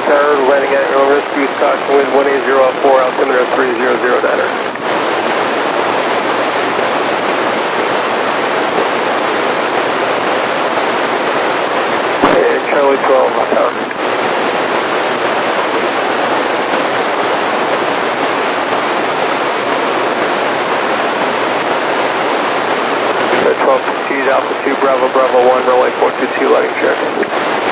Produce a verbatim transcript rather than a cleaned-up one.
Tower, landing at your risk, boost caution, wind one eight zero four, altimeter three zero zero niner. And Charlie twelve, Tower. twelve, proceed Alpha two, Bravo, Bravo one, runway four two two, lighting check.